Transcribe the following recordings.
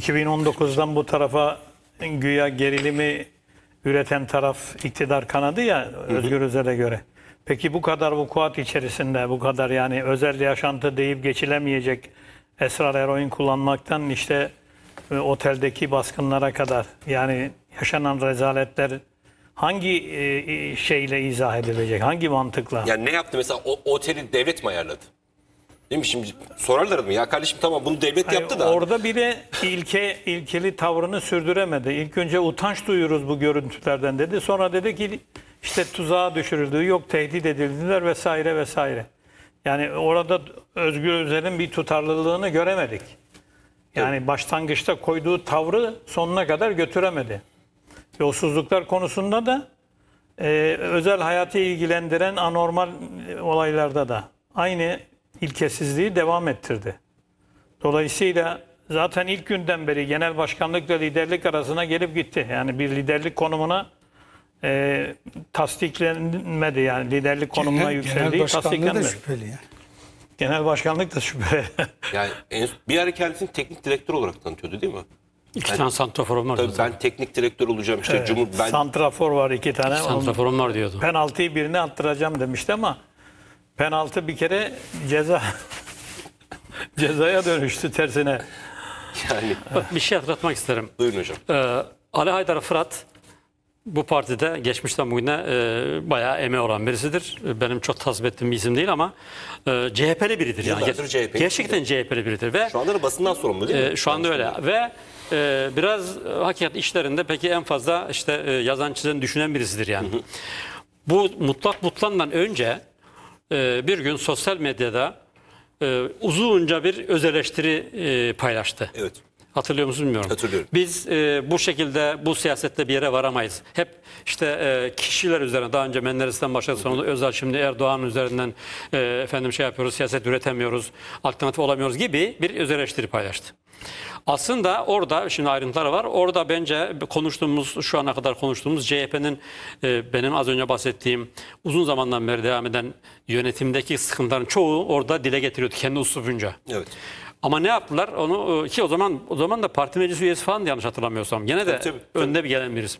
2019'dan bu tarafa güya gerilimi üreten taraf iktidar kanadı ya Özgür Özel'e göre. Peki bu kadar vukuat içerisinde bu kadar yani özel yaşantı deyip geçilemeyecek esrar eroin kullanmaktan işte oteldeki baskınlara kadar yani yaşanan rezaletler hangi şeyle izah edilecek? Hangi mantıkla? Yani ne yaptı mesela o oteli devlet mi ayarladı? Değil mi? Şimdi sorarlar mı? Ya kardeşim tamam bunu devlet yaptı da. Orada bile ilkeli tavrını sürdüremedi. İlk önce utanç duyuyoruz bu görüntülerden dedi. Sonra dedi ki işte tuzağa düşürüldü, yok tehdit edildiler vesaire vesaire. Yani orada Özgür Özel'in bir tutarlılığını göremedik. Yani başlangıçta koyduğu tavrı sonuna kadar götüremedi. Yolsuzluklar konusunda da özel hayatı ilgilendiren anormal olaylarda da aynı ilkesizliği devam ettirdi. Dolayısıyla zaten ilk günden beri genel başkanlıkla liderlik arasına gelip gitti. Yani bir liderlik konumuna tasdiklenmedi yani liderlik konumuna yükseldiği tasdiklenmedi. Da şüpheli yani. Genel başkanlık da şüpheli. Yani bir ara kendisini teknik direktör olarak tanıtıyordu değil mi? İki tane santraforum var. Tabii ben teknik direktör olacağım işte ben Santrafor var 2 tane. Santraforum var diyordu. Penaltıyı birine attıracağım demişti ama penaltı bir kere cezaya dönüştü tersine. yani Bak, bir şey hatırlatmak isterim. buyurun hocam. Ali Haydar Fırat bu partide geçmişten bugüne bayağı emeği olan birisidir. Benim çok tasvip ettiğim bir isim değil ama CHP'li biridir. Yani. Yıllardır CHP'li. Gerçekten CHP'li biridir. Ve Şu anda da basından sorumlu değil mi? şu anda öyle. Ve biraz hakikat işlerinde peki en fazla işte yazan çizen düşünen birisidir yani. Bu mutlak mutlandan önce bir gün sosyal medyada uzunca bir öz eleştiri paylaştı. Evet. Hatırlıyor musunuz bilmiyorum. Hatırlıyorum. Biz bu şekilde bu siyasette bir yere varamayız. Hep işte kişiler üzerine daha önce Menderes'ten başladı sonra Özal şimdi Erdoğan üzerinden efendim şey yapıyoruz siyaset üretemiyoruz alternatif olamıyoruz gibi bir öz eleştiri paylaştı. Aslında orada şimdi ayrıntılar var. Orada bence konuştuğumuz şu ana kadar konuştuğumuz CHP'nin benim az önce bahsettiğim uzun zamandan beri devam eden yönetimdeki sıkıntıların çoğu orada dile getiriyordu kendi uslubunca. Evet. Ama ne yaptılar? Onu ki o zaman da parti meclis üyesi falan yanlış hatırlamıyorsam. Gene de Tabii. önde bir gelen birisi.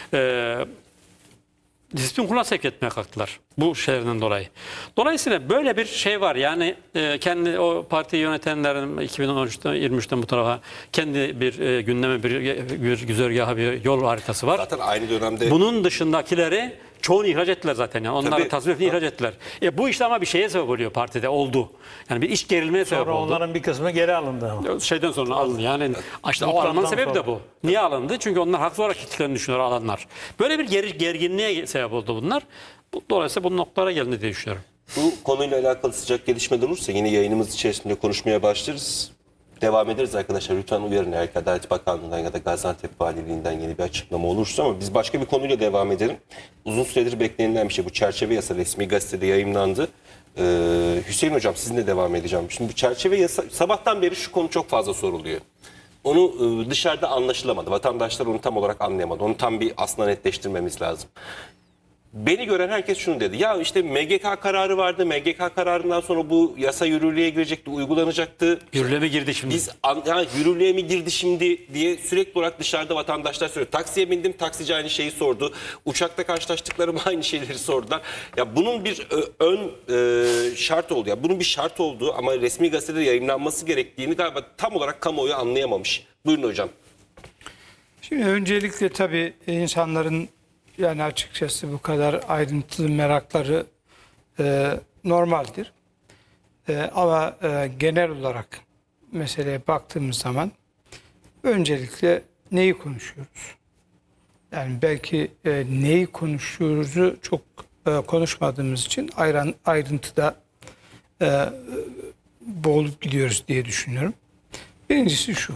Disiplin kuruluna sevk etmeye kalktılar bu şeylerden dolayı. Dolayısıyla böyle bir şey var. Yani kendi o partiyi yönetenlerin 2013'ten 23'ten bu tarafa kendi bir gündeme bir güzergahı bir yol haritası var. Zaten aynı dönemde Bunun dışındakileri çoğunu ihraç ettiler zaten. Yani onları Tabii. tasvip ihraç ettiler. Bu işte ama bir şeye sebep oluyor partide oldu. Yani bir iç gerilmeye sebep Sonra oldu. onların bir kısmı geri alındı ama. Şeyden sonra alındı. Yani işte o alınmanın sebebi de bu. Niye alındı? Çünkü onlar haklı olarak gittiklerini düşünüyor alanlar. Böyle bir gerginliğe sebep oldu bunlar. Dolayısıyla bu noktalara geldi diye düşünüyorum. bu konuyla alakalı sıcak gelişmeler olursa yine yayınımız içerisinde konuşmaya başlarız. Devam ederiz arkadaşlar. Lütfen uyarın eğer ki Adalet Bakanlığı'ndan ya da Gaziantep Valiliğinden yeni bir açıklama olursa ama biz başka bir konuyla devam edelim. Uzun süredir beklenilen bir şey. Bu çerçeve yasa resmi gazetede yayımlandı. Hüseyin Hocam sizinle devam edeceğim. Şimdi bu çerçeve yasa sabahtan beri şu konu çok fazla soruluyor. Onu dışarıda anlaşılamadı. Vatandaşlar onu tam olarak anlayamadı. Onu tam bir aslında netleştirmemiz lazım. Beni gören herkes şunu dedi. Ya işte MGK kararı vardı. MGK kararından sonra bu yasa yürürlüğe girecekti, uygulanacaktı. Yürürlüğe mi girdi şimdi? Biz yürürlüğe mi girdi şimdi diye sürekli olarak dışarıda vatandaşlar söylüyor. Taksiye bindim, taksici aynı şeyi sordu. Uçakta karşılaştıklarım aynı şeyleri sordular. Ya bunun bir ön şart oldu. Ya bunun bir şart olduğu ama resmi gazetede yayınlanması gerektiğini galiba tam olarak kamuoyu anlayamamış. Buyurun hocam. Şimdi öncelikle tabii insanların yani açıkçası bu kadar ayrıntılı merakları normaldir. Ama genel olarak meseleye baktığımız zaman öncelikle neyi konuşuyoruz? Yani belki neyi konuşuyoruzu çok konuşmadığımız için ayrıntıda boğulup gidiyoruz diye düşünüyorum. Birincisi şu.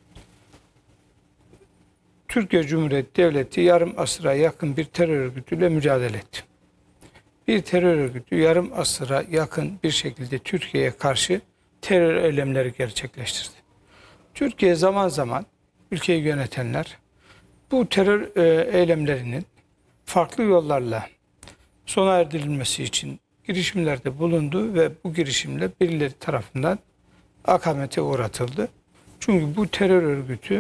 Türkiye Cumhuriyeti Devleti yarım asıra yakın bir terör örgütüyle mücadele etti. Bir terör örgütü yarım asıra yakın bir şekilde Türkiye'ye karşı terör eylemleri gerçekleştirdi. Türkiye zaman zaman ülkeyi yönetenler bu terör eylemlerinin farklı yollarla sona erdirilmesi için girişimlerde bulundu ve bu girişimler birileri tarafından akamete uğratıldı. Çünkü bu terör örgütü